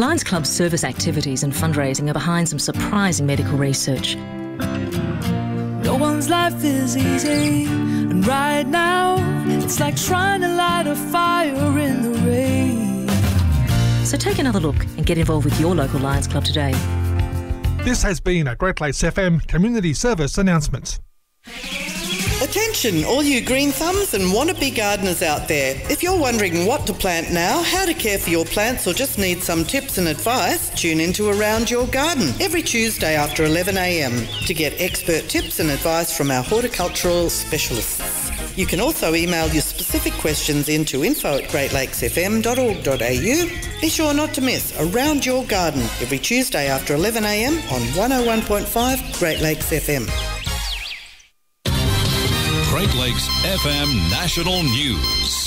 Lions Club's service activities and fundraising are behind some surprising medical research. No one's life is easy, and right now it's like trying to light a fire in the rain. So take another look and get involved with your local Lions Club today. This has been a Great Lakes FM Community Service announcement. Attention, all you green thumbs and wannabe gardeners out there. If you're wondering what to plant now, how to care for your plants, or just need some tips and advice, tune into Around Your Garden every Tuesday after 11 a.m. to get expert tips and advice from our horticultural specialists. You can also email your specific questions into info@greatlakesfm.org.au. Be sure not to miss Around Your Garden every Tuesday after 11 a.m. on 101.5 Great Lakes FM. Great Lakes FM National News.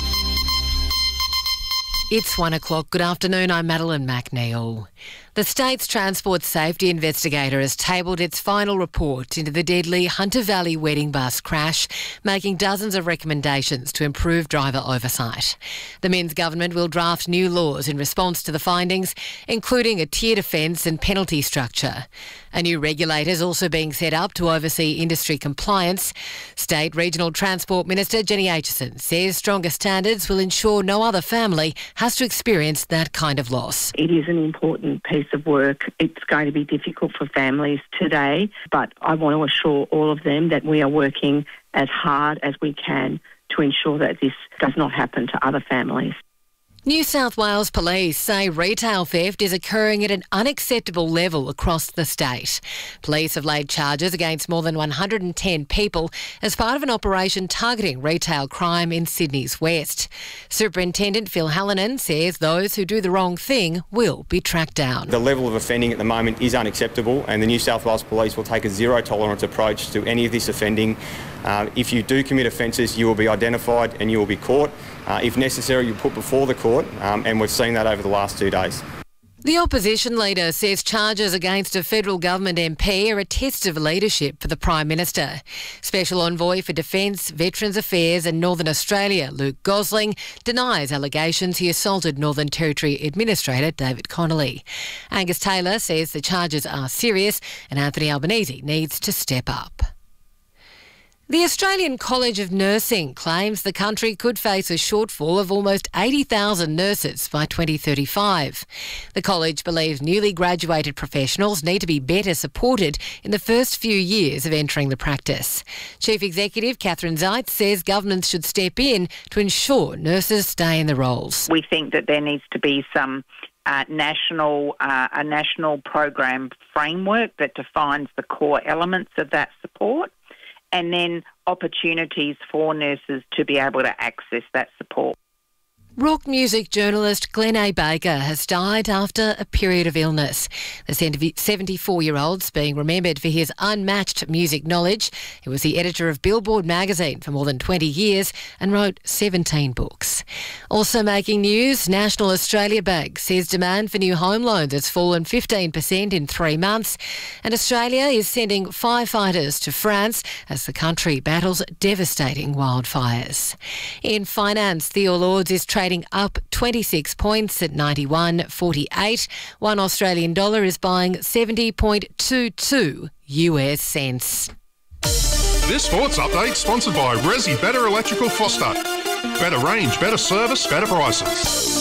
It's 1 o'clock. Good afternoon. I'm Madeline McNeil. The state's transport safety investigator has tabled its final report into the deadly Hunter Valley wedding bus crash, making dozens of recommendations to improve driver oversight. The Minns government will draft new laws in response to the findings, including a tiered offence and penalty structure. A new regulator is also being set up to oversee industry compliance. State Regional Transport Minister Jenny Aitchison says stronger standards will ensure no other family has to experience that kind of loss. It is an important piece of work. It's going to be difficult for families today, but I want to assure all of them that we are working as hard as we can to ensure that this does not happen to other families. New South Wales Police say retail theft is occurring at an unacceptable level across the state. Police have laid charges against more than 110 people as part of an operation targeting retail crime in Sydney's west. Superintendent Phil Hallinan says those who do the wrong thing will be tracked down. The level of offending at the moment is unacceptable, and the New South Wales Police will take a zero tolerance approach to any of this offending. If you do commit offences, you will be identified and you will be caught. If necessary, you're put before the court, and we've seen that over the last 2 days. The opposition leader says charges against a federal government MP are a test of leadership for the Prime Minister. Special Envoy for Defence, Veterans Affairs and Northern Australia, Luke Gosling, denies allegations he assaulted Northern Territory Administrator David Connolly. Angus Taylor says the charges are serious and Anthony Albanese needs to step up. The Australian College of Nursing claims the country could face a shortfall of almost 80,000 nurses by 2035. The college believes newly graduated professionals need to be better supported in the first few years of entering the practice. Chief Executive Catherine Zeitz says governments should step in to ensure nurses stay in the roles. We think that there needs to be some a national program framework that defines the core elements of that support, and then opportunities for nurses to be able to access that support. Rock music journalist Glenn A. Baker has died after a period of illness. The 74-year-old's being remembered for his unmatched music knowledge. He was the editor of Billboard magazine for more than 20 years and wrote 17 books. Also making news, National Australia Bank says demand for new home loans has fallen 15% in 3 months, and Australia is sending firefighters to France as the country battles devastating wildfires. In finance, Theo Lords is trading up 26 points at 91.48. One Australian dollar is buying 70.22 US cents. This sports update sponsored by Resi Better Electrical Foster. Better range, better service, better prices.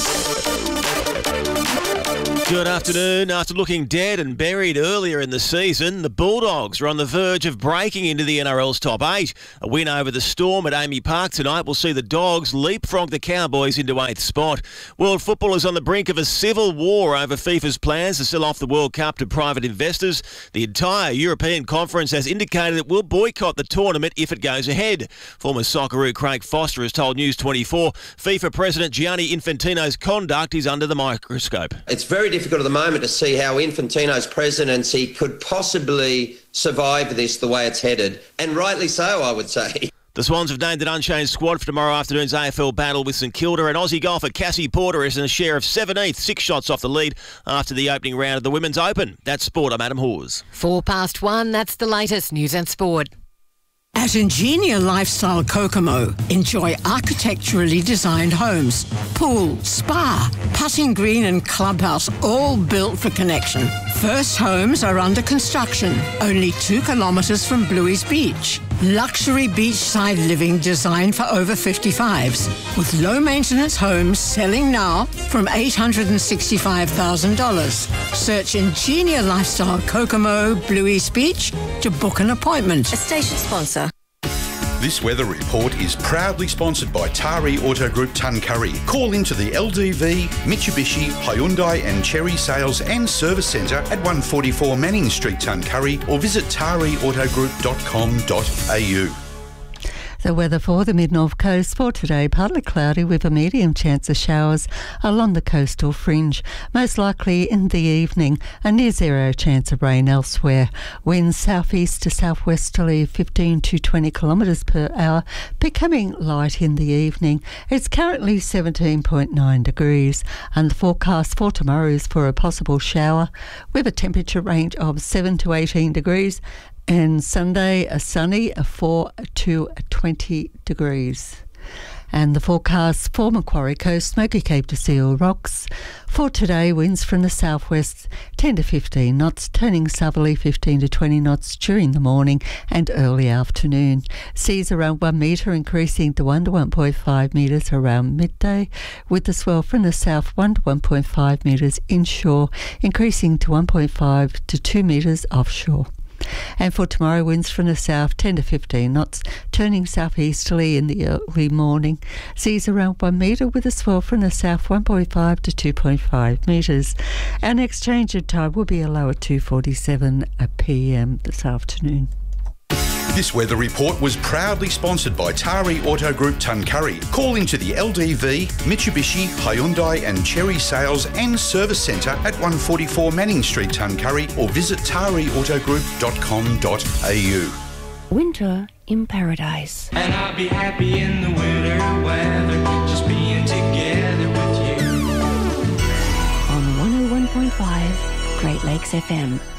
Good afternoon. After looking dead and buried earlier in the season, the Bulldogs are on the verge of breaking into the NRL's top 8. A win over the Storm at Amy Park tonight will see the Dogs leapfrog the Cowboys into 8th spot. World football is on the brink of a civil war over FIFA's plans to sell off the World Cup to private investors. The entire European Conference has indicated it will boycott the tournament if it goes ahead. Former Socceroo Craig Foster has told News 24 FIFA President Gianni Infantino's conduct is under the microscope. It's very difficult at the moment to see how Infantino's presidency could possibly survive this the way it's headed, and rightly so, I would say. The Swans have named an unchanged squad for tomorrow afternoon's AFL battle with St Kilda, and Aussie golfer Cassie Porter is in a share of 17th, 6 shots off the lead after the opening round of the Women's Open. That's sport. I'm Adam Hawes. 1:04, that's the latest news and sport. At Ingenia Lifestyle Kokomo, enjoy architecturally designed homes, pool, spa, putting green and clubhouse, all built for connection. First homes are under construction, only 2 kilometres from Bluey's Beach. Luxury beachside living designed for over 55s, with low maintenance homes selling now from $865,000. Search Ingenia Lifestyle Kokomo, Bluey's Beach to book an appointment. A station sponsor. This weather report is proudly sponsored by Tari Auto Group Tuncurry. Call into the LDV, Mitsubishi, Hyundai and Cherry Sales and Service Centre at 144 Manning Street, Tuncurry, or visit tariautogroup.com.au. The weather for the mid-north coast for today, partly cloudy with a medium chance of showers along the coastal fringe, most likely in the evening, a near zero chance of rain elsewhere. Winds southeast to southwesterly 15 to 20 kilometres per hour, becoming light in the evening. It's currently 17.9 degrees, and the forecast for tomorrow is for a possible shower with a temperature range of 7 to 18 degrees. And Sunday, a sunny 4 to 20 degrees. And the forecast for Macquarie Coast, Smoky Cape to Seal Rocks. For today, winds from the southwest 10 to 15 knots, turning southerly 15 to 20 knots during the morning and early afternoon. Seas around 1 metre, increasing to 1 to 1.5 metres around midday, with the swell from the south 1 to 1.5 metres inshore, increasing to 1.5 to 2 metres offshore. And for tomorrow, winds from the south 10 to 15 knots, turning southeasterly in the early morning. Seas around 1 metre, with a swell from the south 1.5 to 2.5 metres. Our next change of time will be a low at 2:47 p.m. this afternoon. This weather report was proudly sponsored by Tari Auto Group Tuncurry. Call into the LDV, Mitsubishi, Hyundai and Cherry Sales and Service Centre at 144 Manning Street, Tuncurry, or visit tariautogroup.com.au. Winter in Paradise. And I'll be happy in the winter weather, just being together with you. On 101.5 Great Lakes FM.